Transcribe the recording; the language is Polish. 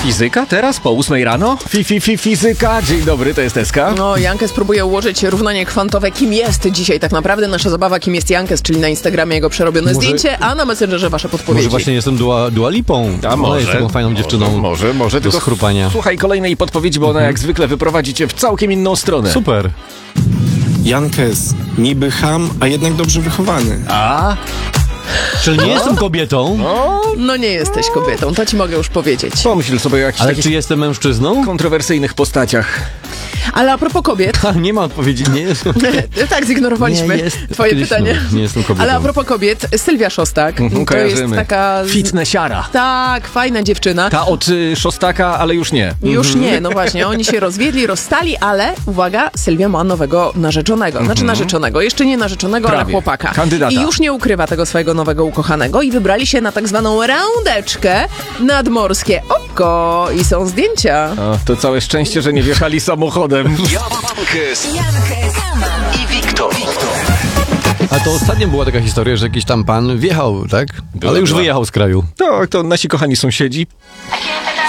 Fizyka teraz? Po 8 rano? Fizyka. Dzień dobry, to jest Eska. No, Jankes próbuje ułożyć równanie kwantowe. Kim jest dzisiaj tak naprawdę nasza zabawa? Kim jest Jankes, czyli na Instagramie jego przerobione zdjęcie, a na Messengerze wasze podpowiedzi. Może właśnie jestem Dua Lipą. A może. Jest taką fajną dziewczyną. Może. Do schrupania. Słuchaj kolejnej podpowiedzi, bo ona jak zwykle wyprowadzi cię w całkiem inną stronę. Super. Jankes, niby cham, a jednak dobrze wychowany. A? Czyli nie jestem kobietą, No nie jesteś kobietą, to ci mogę już powiedzieć. Pomyśl sobie o jakichś ale takich czy jestem mężczyzną? kontrowersyjnych postaciach. Ale a propos kobiet, Nie ma odpowiedzi, nie jestem. tak zignorowaliśmy twoje Kiedyś pytanie. Nie jestem kobietą. Ale a propos kobiet, Sylwia Szostak, to jest Kojarzymy. taka... Fitnessiara. Tak, fajna dziewczyna. Ta od Szostaka, ale już nie. Już nie, no właśnie, oni się rozwiedli, rozstali, ale uwaga, Sylwia ma nowego narzeczonego. Znaczy narzeczonego, jeszcze nie narzeczonego, ale Prawie. chłopaka. Kandydata. I już nie ukrywa tego swojego nowego ukochanego i wybrali się na tak zwaną randeczkę nadmorskie oko i są zdjęcia. O, to całe szczęście, że nie wjechali samochodem. Jankes i Wiktor. A to ostatnio była taka historia, że jakiś tam pan wjechał, tak? Ale już wyjechał z kraju. Tak, to nasi kochani sąsiedzi